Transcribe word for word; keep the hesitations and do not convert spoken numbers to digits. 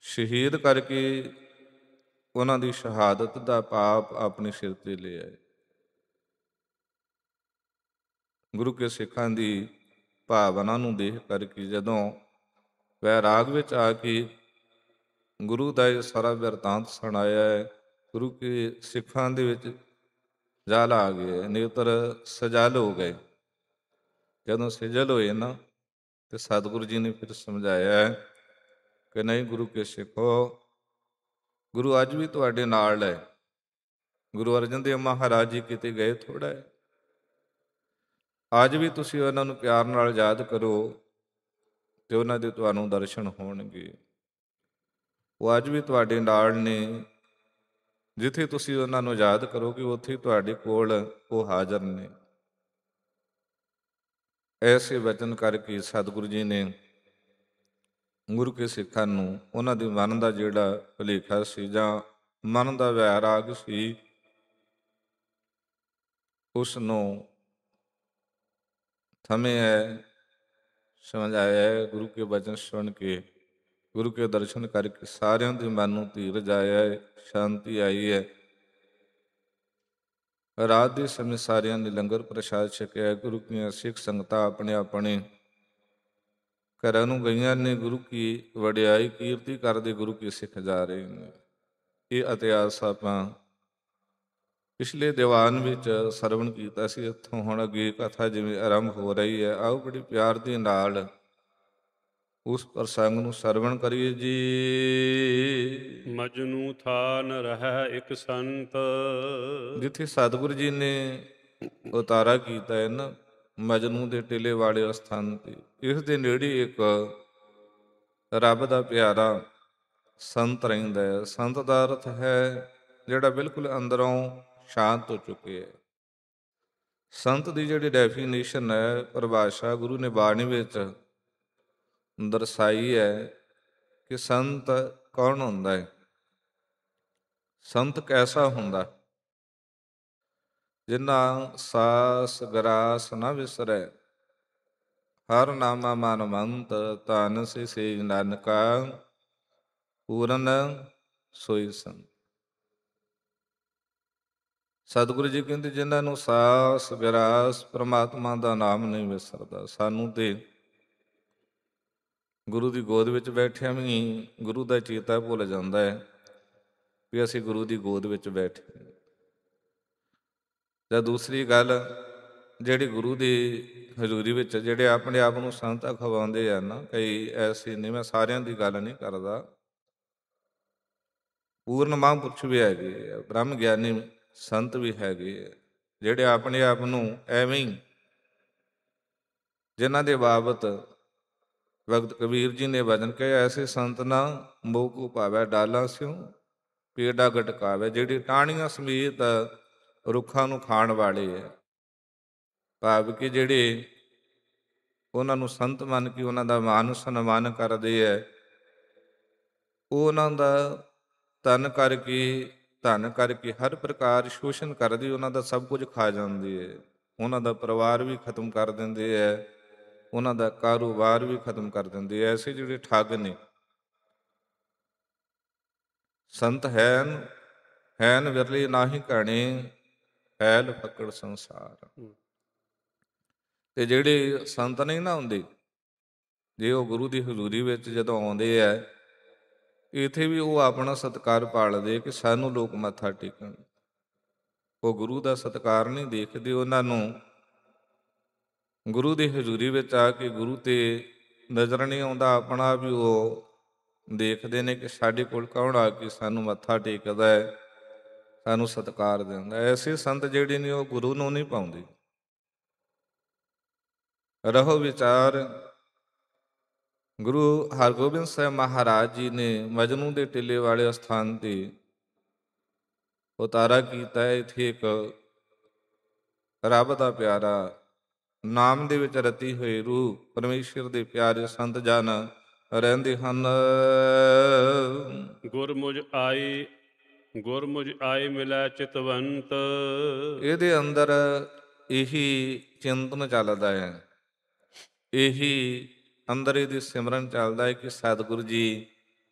ਸ਼ਹੀਦ ਕਰਕੇ ਉਹਨਾਂ ਦੀ ਸ਼ਹਾਦਤ ਦਾ ਪਾਪ ਆਪਣੇ ਸਿਰ 'ਤੇ ਲੈ ਆਏ। ਗੁਰੂ ਕੇ ਸਿੱਖਾਂ ਦੀ ਭਾਵਨਾ ਨੂੰ ਦੇਖ ਕਰਕੇ ਜਦੋਂ ਵੈਰਾਗ ਵਿੱਚ ਆ ਕੇ ਗੁਰੂ ਦਾ ਇਹ ਸਾਰਾ ਬਿਰਤਾਂਤ ਸੁਣਾਇਆ ਹੈ, ਗੁਰੂ ਕੇ ਸਿੱਖਾਂ ਦੇ ਵਿੱਚ ਜਲ ਆ ਗਏ, ਨੇਤਰ ਸਜਲ ਹੋ ਗਏ। ਜਦੋਂ ਸਜਲ ਹੋਏ ਨਾ ਤੇ ਸਤਿਗੁਰੂ ਜੀ ਨੇ ਫਿਰ ਸਮਝਾਇਆ ਕਿ ਨਹੀਂ ਗੁਰੂ ਕੇ ਸਿੱਖੋ, ਗੁਰੂ ਅੱਜ ਵੀ ਤੁਹਾਡੇ ਨਾਲ ਹੈ। ਗੁਰੂ ਅਰਜਨ ਦੇਵ ਮਹਾਰਾਜ ਜੀ ਕਿਤੇ ਗਏ ਥੋੜ੍ਹਾ ਹੈ। ਅੱਜ ਵੀ ਤੁਸੀਂ ਉਹਨਾਂ ਨੂੰ ਪਿਆਰ ਨਾਲ ਯਾਦ ਕਰੋ ਤੇ ਉਹਨਾਂ ਦੇ ਤੁਹਾਨੂੰ ਦਰਸ਼ਨ ਹੋਣਗੇ। ਉਹ ਅੱਜ ਵੀ ਤੁਹਾਡੇ ਨਾਲ ਨੇ। ਜਿੱਥੇ ਤੁਸੀਂ ਉਹਨਾਂ ਨੂੰ ਯਾਦ ਕਰੋਗੇ ਉੱਥੇ ਤੁਹਾਡੇ ਕੋਲ ਉਹ ਹਾਜ਼ਰ ਨੇ। ਐਸੇ ਵਚਨ ਕਰਕੇ ਸਤਿਗੁਰੂ ਜੀ ਨੇ ਗੁਰੂ ਕੇ ਸਿੱਖਾਂ ਨੂੰ ਉਹਨਾਂ ਦੇ ਮਨ ਦਾ ਜਿਹੜਾ ਭੁਲੇਖਾ ਸੀ ਜਾਂ ਮਨ ਦਾ ਵੈਰਾਗ ਸੀ, ਉਸ ਨੂੰ ਥਮਿਆ, ਸਮਝਾਇਆ। ਗੁਰੂ ਕੇ ਵਚਨ ਸੁਣ ਕੇ, ਗੁਰੂ ਕੇ ਦਰਸ਼ਨ ਕਰਕੇ ਸਾਰਿਆਂ ਦੇ ਮਨ ਨੂੰ ਧੀਰਜ ਆਇਆ ਹੈ, ਸ਼ਾਂਤੀ ਆਈ ਹੈ। ਰਾਤ ਦੇ ਸਮੇਂ ਸਾਰਿਆਂ ਨੇ ਲੰਗਰ ਪ੍ਰਸ਼ਾਦ ਛਕਿਆ। ਗੁਰੂ ਦੀਆਂ ਸਿੱਖ ਸੰਗਤਾਂ ਆਪਣੇ ਆਪਣੇ ਘਰਾਂ ਨੂੰ ਗਈਆਂ ਨੇ। ਗੁਰੂ ਕੀ ਵਡਿਆਈ ਕੀਰਤੀ ਕਰਦੇ ਗੁਰੂ ਕੀ ਸਿੱਖ ਜਾ ਰਹੇ ਨੇ। ਇਹ ਇਤਿਹਾਸ ਆਪਾਂ ਪਿਛਲੇ ਦੀਵਾਨ ਵਿੱਚ ਸਰਵਣ ਕੀਤਾ ਸੀ। ਇੱਥੋਂ ਹੁਣ ਅੱਗੇ ਕਥਾ ਜਿਵੇਂ ਆਰੰਭ ਹੋ ਰਹੀ ਹੈ, ਆਓ ਬੜੀ ਪਿਆਰ ਦੇ ਨਾਲ ਉਸ ਪ੍ਰਸੰਗ ਨੂੰ ਸਰਵਣ ਕਰੀਏ ਜੀ। ਮਜਨੂ ਥਾ ਨ ਰਹਿ ਇੱਕ ਸੰਤ। ਜਿੱਥੇ ਸਤਿਗੁਰੂ ਜੀ ਨੇ ਉਤਾਰਾ ਕੀਤਾ ਹੈ ਨਾ ਮਜਨੂ ਦੇ ਟਿਲੇ ਵਾਲੇ ਅਸਥਾਨ ਤੇ, ਇਸ ਦੇ ਨੇੜੇ ਇੱਕ ਰੱਬ ਦਾ ਪਿਆਰਾ ਸੰਤ ਰਹਿੰਦਾ ਹੈ। ਸੰਤ ਦਾ ਅਰਥ ਹੈ ਜਿਹੜਾ ਬਿਲਕੁਲ ਅੰਦਰੋਂ ਸ਼ਾਂਤ ਹੋ ਚੁੱਕੇ ਹੈ। ਸੰਤ ਦੀ ਜਿਹੜੀ ਡੈਫੀਨੇਸ਼ਨ ਹੈ, ਪਰਿਭਾਸ਼ਾ ਗੁਰੂ ਨੇ ਬਾਣੀ ਵਿੱਚ ਦਰਸਾਈ ਹੈ ਕਿ ਸੰਤ ਕੌਣ ਹੁੰਦਾ ਹੈ, ਸੰਤ ਕੈਸਾ ਹੁੰਦਾ। ਜਿਨ੍ਹਾਂ ਸਾਸ ਗਰਾਸ ਨਾ ਵਿਸਰੈ, ਹਰ ਨਾਮਾ ਮਨ ਮੰਤ, ਧਨ ਸੇ ਸੇ ਨਾਨਕਾ ਪੂਰਨ ਸੋਈ ਸੰਤ। ਸਤਿਗੁਰੂ ਜੀ ਕਹਿੰਦੇ ਜਿਨ੍ਹਾਂ ਨੂੰ ਸਾਸ ਗਰਾਸ ਪ੍ਰਮਾਤਮਾ ਦਾ ਨਾਮ ਨਹੀਂ ਵਿਸਰਦਾ। ਸਾਨੂੰ ਤੇ ਗੁਰੂ ਦੀ ਗੋਦ ਵਿੱਚ ਬੈਠਿਆਂ ਵੀ ਗੁਰੂ ਦਾ ਚੇਤਾ ਭੁੱਲ ਜਾਂਦਾ ਹੈ ਵੀ ਅਸੀਂ ਗੁਰੂ ਦੀ ਗੋਦ ਵਿੱਚ ਬੈਠੇ। ਜਾਂ ਦੂਸਰੀ ਗੱਲ, ਜਿਹੜੀ ਗੁਰੂ ਦੀ ਹਜ਼ੂਰੀ ਵਿੱਚ ਜਿਹੜੇ ਆਪਣੇ ਆਪ ਨੂੰ ਸੰਤ ਅਖਵਾਉਂਦੇ ਆ ਨਾ, ਕਈ ਐਸੇ ਨਹੀਂ, ਮੈਂ ਸਾਰਿਆਂ ਦੀ ਗੱਲ ਨਹੀਂ ਕਰਦਾ। ਪੂਰਨ ਮਹਾਂਪੁਰਸ਼ ਵੀ ਹੈਗੇ ਆ, ਬ੍ਰਹਮ ਗਿਆਨੀ ਸੰਤ ਵੀ ਹੈਗੇ ਆ, ਜਿਹੜੇ ਆਪਣੇ ਆਪ ਨੂੰ ਐਵੇਂ ਹੀ, ਜਿਨ੍ਹਾਂ ਦੇ ਬਾਬਤ ਭਗਤ ਕਬੀਰ ਜੀ ਨੇ ਵਚਨ ਕਹੇ, ਐਸੇ ਸੰਤ ਨਾ ਮੋਹ ਕੋ ਭਾਵੈ ਡਾਲਾ ਸਿਉ ਪੇਡਾ ਗਟਕਾਵੇ। ਜਿਹੜੀ ਟਾਹਣੀਆਂ ਸਮੇਤ ਰੁੱਖਾਂ ਨੂੰ ਖਾਣ ਵਾਲੇ ਹੈ, ਭਾਵ ਕਿ ਜਿਹੜੇ ਉਹਨਾਂ ਨੂੰ ਸੰਤ ਮੰਨ ਕੇ ਉਹਨਾਂ ਦਾ ਮਾਨ ਸਨਮਾਨ ਕਰਦੇ ਹੈ, ਉਹ ਉਹਨਾਂ ਦਾ ਤਨ ਕਰਕੇ ਧਨ ਕਰਕੇ ਹਰ ਪ੍ਰਕਾਰ ਸ਼ੋਸ਼ਣ ਕਰਦੇ, ਉਹਨਾਂ ਦਾ ਸਭ ਕੁਝ ਖਾ ਜਾਂਦੇ ਹੈ। ਉਹਨਾਂ ਦਾ ਪਰਿਵਾਰ ਵੀ ਖਤਮ ਕਰ ਦਿੰਦੇ ਹੈ, ਉਹਨਾਂ ਦਾ ਕਾਰੋਬਾਰ ਵੀ ਖਤਮ ਕਰ ਦਿੰਦੇ। ਐਸੇ ਜਿਹੜੇ ਠੱਗ ਨੇ, ਸੰਤ ਹੈਨ ਹੈਨ ਵਿਰਲੇ ਨਾਹੀ ਘਾਣੇ, ਫੈਲ ਫੱਕੜ ਸੰਸਾਰ। ਤੇ ਜਿਹੜੇ ਸੰਤ ਨਹੀਂ ਨਾ ਹੁੰਦੇ, ਜੇ ਉਹ ਗੁਰੂ ਦੀ ਹਜ਼ੂਰੀ ਵਿੱਚ ਜਦੋਂ ਆਉਂਦੇ ਹੈ, ਇੱਥੇ ਵੀ ਉਹ ਆਪਣਾ ਸਤਿਕਾਰ ਪਾਲਦੇ ਕਿ ਸਾਨੂੰ ਲੋਕ ਮੱਥਾ ਟੇਕਣ। ਉਹ ਗੁਰੂ ਦਾ ਸਤਿਕਾਰ ਨਹੀਂ ਦੇਖਦੇ। ਉਹਨਾਂ ਨੂੰ ਗੁਰੂ ਦੀ ਹਜ਼ੂਰੀ ਵਿੱਚ ਆ ਕੇ ਗੁਰੂ ਤੇ ਨਜ਼ਰ ਨਹੀਂ ਆਉਂਦਾ, ਆਪਣਾ ਵੀ ਉਹ ਦੇਖਦੇ ਨੇ ਕਿ ਸਾਡੇ ਕੋਲ ਕੌਣ ਆ ਕੇ ਸਾਨੂੰ ਮੱਥਾ ਟੇਕਦਾ ਹੈ, ਸਾਨੂੰ ਸਤਿਕਾਰ ਦਿੰਦਾ। ਐਸੇ ਸੰਤ ਜਿਹੜੇ ਨੇ ਉਹ ਗੁਰੂ ਨੂੰ ਨਹੀਂ ਪਾਉਂਦੇ। ਰਹੋ ਵਿਚਾਰ, ਗੁਰੂ ਹਰਗੋਬਿੰਦ ਸਾਹਿਬ ਮਹਾਰਾਜ ਜੀ ਨੇ ਮਜਨੂ ਦੇ ਟਿੱਲੇ ਵਾਲੇ ਅਸਥਾਨ ਤੇ ਉਤਾਰਾ ਕੀਤਾ। ਇੱਥੇ ਇੱਕ ਰੱਬ ਦਾ ਪਿਆਰਾ ਨਾਮ ਦੇ ਵਿੱਚ ਰਤੀ ਹੋਈ ਰੂਹ ਪਰਮੇਸ਼ਰ ਦੇ ਪਿਆਰੇ ਸੰਤ ਜਨ ਰਹਿੰਦੇ ਹਨ। ਗੁਰਮੁਝ ਆਏ ਗੁਰਮੁਝ ਆਏ ਮਿਲੈ ਚਿਤਵੰਤ। ਇਹਦੇ ਅੰਦਰ ਇਹੀ ਚਿੰਤਨ ਚੱਲਦਾ ਹੈ, ਇਹੀ ਅੰਦਰ ਇਹਦੀ ਸਿਮਰਨ ਚੱਲਦਾ ਹੈ ਕਿ ਸਤਿਗੁਰੂ ਜੀ